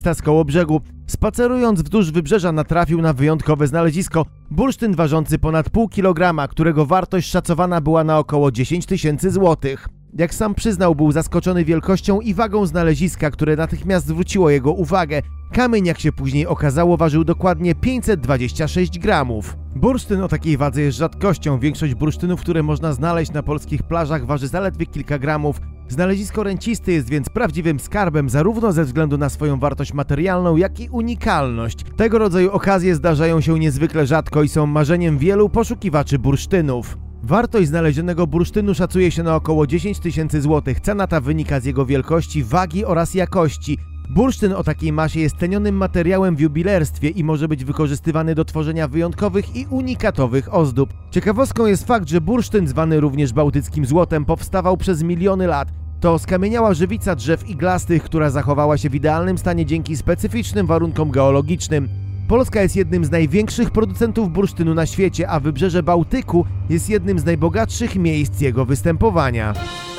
z Kołobrzegu. Spacerując wzdłuż wybrzeża natrafił na wyjątkowe znalezisko. Bursztyn ważący ponad pół kilograma, którego wartość szacowana była na około 10 000 złotych. Jak sam przyznał, był zaskoczony wielkością i wagą znaleziska, które natychmiast zwróciło jego uwagę. Kamień, jak się później okazało, ważył dokładnie 526 gramów. Bursztyn o takiej wadze jest rzadkością. Większość bursztynów, które można znaleźć na polskich plażach, waży zaledwie kilka gramów. Znalezisko rencisty jest więc prawdziwym skarbem zarówno ze względu na swoją wartość materialną, jak i unikalność. Tego rodzaju okazje zdarzają się niezwykle rzadko i są marzeniem wielu poszukiwaczy bursztynów. Wartość znalezionego bursztynu szacuje się na około 10 000 złotych. Cena ta wynika z jego wielkości, wagi oraz jakości. Bursztyn o takiej masie jest cenionym materiałem w jubilerstwie i może być wykorzystywany do tworzenia wyjątkowych i unikatowych ozdób. Ciekawostką jest fakt, że bursztyn, zwany również bałtyckim złotem, powstawał przez miliony lat. To skamieniała żywica drzew iglastych, która zachowała się w idealnym stanie dzięki specyficznym warunkom geologicznym. Polska jest jednym z największych producentów bursztynu na świecie, a wybrzeże Bałtyku jest jednym z najbogatszych miejsc jego występowania.